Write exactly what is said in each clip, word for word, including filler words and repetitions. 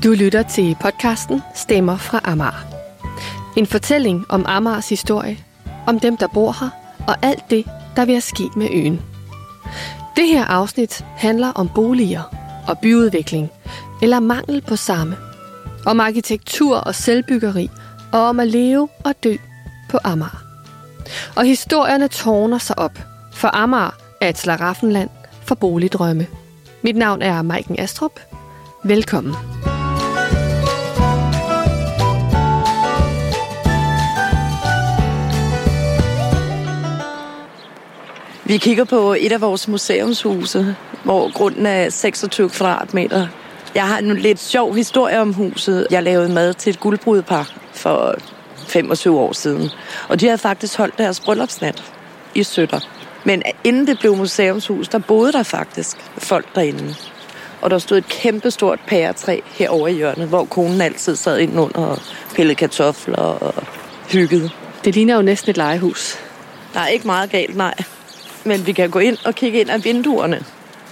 Du lytter til podcasten Stemmer fra Amager. En fortælling om Amagers historie, om dem, der bor her, og alt det, der vil ske med øen. Det her afsnit handler om boliger og byudvikling, eller mangel på samme. Om arkitektur og selvbyggeri, og om at leve og dø på Amager. Og historierne tårner sig op, for Amager er et slaraffenland for boligdrømme. Mit navn er Maiken Astrup. Velkommen. Vi kigger på et af vores museumshuse, hvor grunden er seksogtyve kvadratmeter. Jeg har en lidt sjov historie om huset. Jeg lavede mad til et guldbrudepar for femogtyve år siden. Og de havde faktisk holdt deres bryllupsnat i Søtter. Men inden det blev museumshus, der boede der faktisk folk derinde. Og der stod et kæmpestort pæretræ herovre i hjørnet, hvor konen altid sad ind under og pillede kartofler og hyggede. Det ligner jo næsten et legehus. Der er ikke meget galt, nej. Men vi kan gå ind og kigge ind ad vinduerne.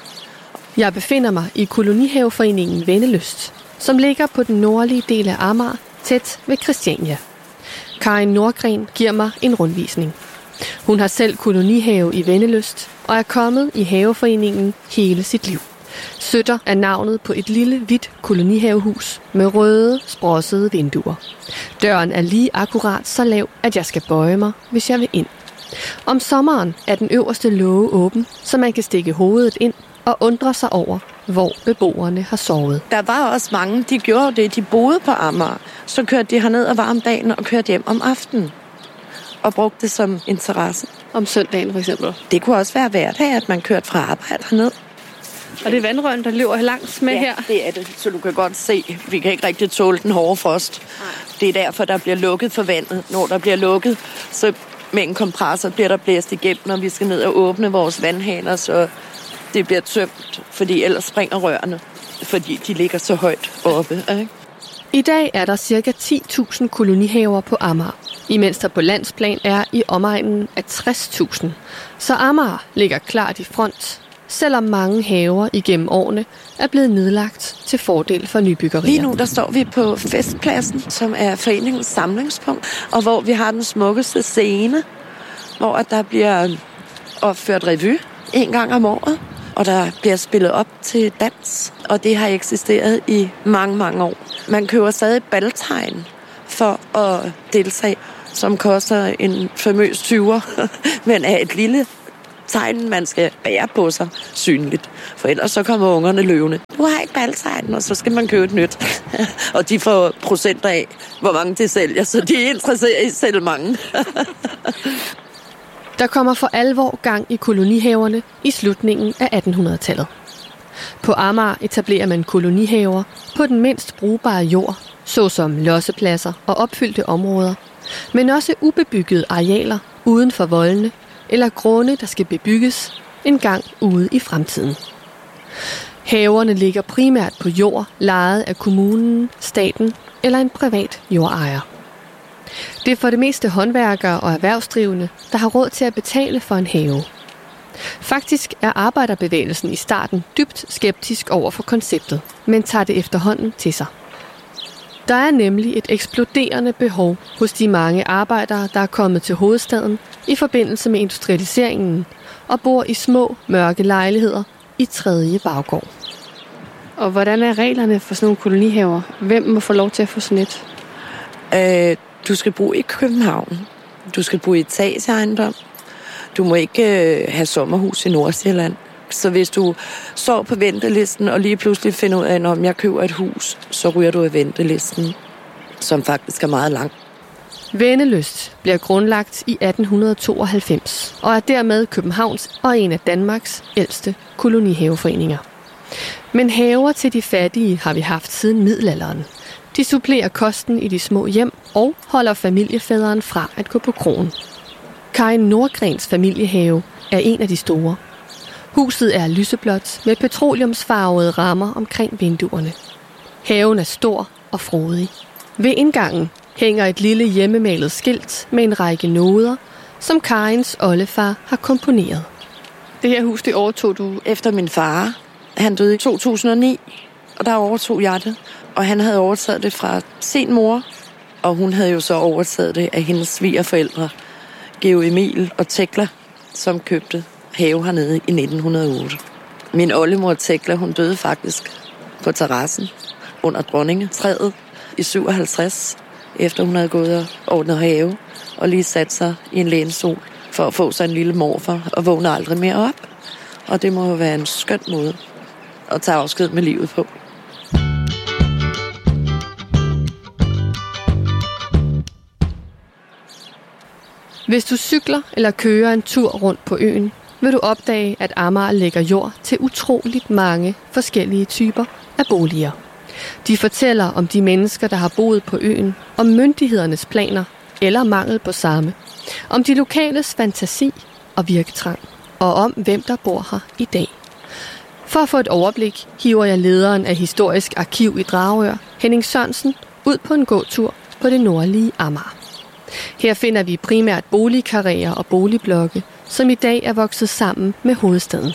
Jeg befinder mig i kolonihaveforeningen Vennelyst, som ligger på den nordlige del af Amager, tæt ved Christiania. Karin Nordgren giver mig en rundvisning. Hun har selv kolonihave i Vennelyst og er kommet i haveforeningen hele sit liv. Søtter er navnet på et lille, hvidt kolonihavehus med røde, sprossede vinduer. Døren er lige akkurat så lav, at jeg skal bøje mig, hvis jeg vil ind. Om sommeren er den øverste låge åben, så man kan stikke hovedet ind og undre sig over, hvor beboerne har sovet. Der var også mange, de gjorde det, de boede på Amager. Så kørte de herned og var om dagen og kørte hjem om aftenen. Og brugte det som interesse. Om søndagen for eksempel? Det kunne også være hverdag, at man kørte fra arbejde herned. Og det er vandrøren, der løber langs med ja, her? det er det. Så du kan godt se, vi kan ikke rigtig tåle den hårde frost. Nej. Det er derfor, der bliver lukket for vandet. Når der bliver lukket, så med en kompressor bliver der blæst igennem, når vi skal ned og åbne vores vandhaner, så det bliver tømt, fordi ellers springer rørene, fordi de ligger så højt oppe. Ikke? I dag er der ca. ti tusind kolonihaver på Amager, imens der på landsplan er i omegnen af tres tusind. Så Amager ligger klart i front, selvom mange haver igennem årene er blevet nedlagt til fordel for nybyggerier. Lige nu der står vi på Festpladsen, som er foreningens samlingspunkt, og hvor vi har den smukkeste scene, hvor der bliver opført revy en gang om året, og der bliver spillet op til dans, og det har eksisteret i mange, mange år. Man køber stadig baltegn for at deltage, som koster en famøs tyver, men er et lille tegn, man skal bære på sig synligt. For ellers så kommer ungerne løvende. Du har ikke baltegn, og så skal man købe et nyt. Og de får procenter af, hvor mange de sælger, så de er interesseret i at sælge mange. Der kommer for alvor gang i kolonihaverne i slutningen af attenhundredetallet. På Amager etablerer man kolonihaver på den mindst brugbare jord, såsom lossepladser og opfyldte områder, men også ubebyggede arealer uden for voldene, eller grunde, der skal bebygges en gang ude i fremtiden. Haverne ligger primært på jord, lejet af kommunen, staten eller en privat jordejer. Det er for det meste håndværkere og erhvervsdrivende, der har råd til at betale for en have. Faktisk er arbejderbevægelsen i starten dybt skeptisk over for konceptet, men tager det efterhånden til sig. Der er nemlig et eksploderende behov hos de mange arbejdere, der er kommet til hovedstaden i forbindelse med industrialiseringen og bor i små, mørke lejligheder i tredje baggård. Og hvordan er reglerne for sådan nogle kolonihaver? Hvem må få lov til at få sådan et? Øh, du skal bo i København. Du skal bo i etageejendom. Du må ikke øh, have sommerhus i Nordsjælland. Så hvis du står på ventelisten og lige pludselig finder ud af, om jeg køber et hus, så ryger du af ventelisten, som faktisk er meget lang. Vennelyst bliver grundlagt i atten tooghalvfems og er dermed Københavns og en af Danmarks ældste kolonihaveforeninger. Men haver til de fattige har vi haft siden middelalderen. De supplerer kosten i de små hjem og holder familiefædren fra at gå på krogen. Karin Nordgrens familiehave er en af de store. Huset er lyseblåt med petroleumsfarvede rammer omkring vinduerne. Haven er stor og frodig. Ved indgangen hænger et lille hjemmemalet skilt med en række noder, som Karins oldefar har komponeret. Det her hus, det overtog du? Efter min far. Han døde i to tusind og ni, og der overtog jeg det. Og han havde overtaget det fra sin mor, og hun havde jo så overtaget det af hendes svigerforældre, Georg Emil og Tekla, som købte have hernede i nitten hundrede og otte. Min oldemor Tekla, hun døde faktisk på terrassen under dronningetræet i syvoghalvtreds, efter hun havde gået og ordnet have og lige sat sig i en lænestol for at få sig en lille morfar og vågne aldrig mere op. Og det må jo være en skøn måde at tage afsked med livet på. Hvis du cykler eller kører en tur rundt på øen, vil du opdage, at Amager lægger jord til utroligt mange forskellige typer af boliger. De fortæller om de mennesker, der har boet på øen, om myndighedernes planer eller mangel på samme, om de lokales fantasi og virketrang, og om hvem der bor her i dag. For at få et overblik hiver jeg lederen af Historisk Arkiv i Dragør, Henning Sørensen, ud på en gåtur på det nordlige Amager. Her finder vi primært boligkarreer og boligblokke, som i dag er vokset sammen med hovedstaden.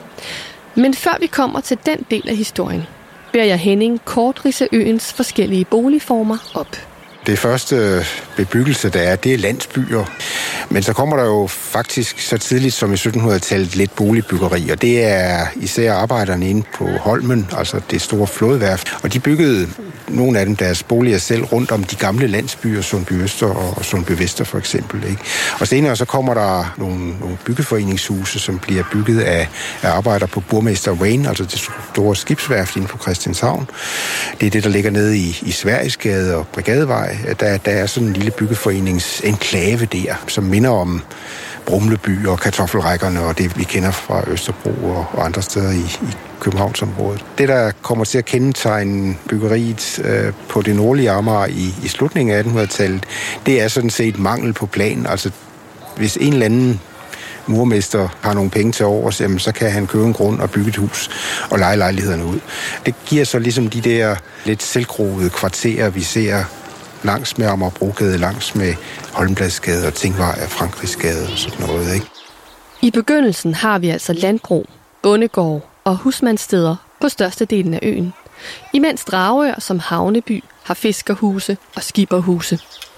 Men før vi kommer til den del af historien, beder jeg Henning kort ridse øens forskellige boligformer op. Det første bebyggelse, der er, det er landsbyer. Men så kommer der jo faktisk så tidligt som i syttenhundredetallet lidt boligbyggeri, og det er især arbejderne inde på Holmen, altså det store flådeværft. Og de byggede nogle af dem deres boliger selv rundt om de gamle landsbyer, Sundby Øster og Sundby Vester for eksempel. Ikke? Og senere så kommer der nogle, nogle byggeforeningshuse, som bliver bygget af, af arbejdere på Burmester Wayne, altså det store skibsværft inde på Christianshavn. Det er det, der ligger nede i, i Sverigesgade og Brigadevej. Der, der er sådan en lille byggeforeningsenklave der, som minder om Brumleby og Kartoffelrækkerne og det, vi kender fra Østerbro og, og andre steder i, i Københavnsområdet. Det, der kommer til at kendetegne byggeriet øh, på det nordlige Amager i, i slutningen af attenhundredetallet, det er sådan set mangel på plan. Altså, hvis en eller anden murmester har nogle penge til overs, jamen, så kan han købe en grund og bygge et hus og leje lejlighederne ud. Det giver så ligesom de der lidt selvgroede kvarterer, vi ser langs med Amagerbrogade, langs med Holmbladsgade og Tingvej og Frankrigsgade og sådan noget, ikke? I begyndelsen har vi altså landbrug, bondegård og husmandssteder på størstedelen af øen, imens Dragør som havneby har fiskerhuse og skipperhuse.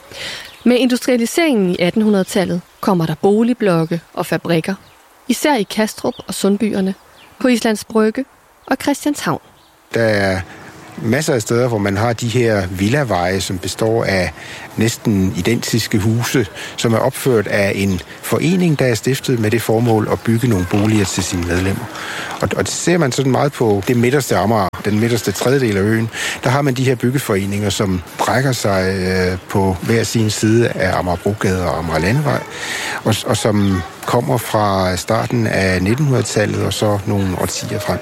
Med industrialiseringen i attenhundredetallet kommer der boligblokke og fabrikker, især i Kastrup og Sundbyerne, på Islands Brygge og Christianshavn. Der er masser af steder, hvor man har de her villaveje, som består af næsten identiske huse, som er opført af en forening, der er stiftet med det formål at bygge nogle boliger til sine medlemmer. Og, og det ser man sådan meget på det midterste Amager, den midterste tredjedel af øen. Der har man de her byggeforeninger, som brækker sig øh, på hver sin side af Amagerbrogade og Amagerlandevej, og, og som kommer fra starten af nittenhundredetallet og så nogle årtier frem.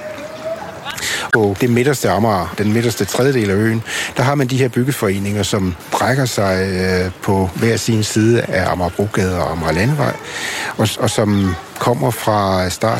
På det midterste Amager, den midterste tredjedel af øen, der har man de her byggeforeninger, som brækker sig øh, på hver sin side af Amagerbrogade og Amagerlandevej, og, og som kommer fra starten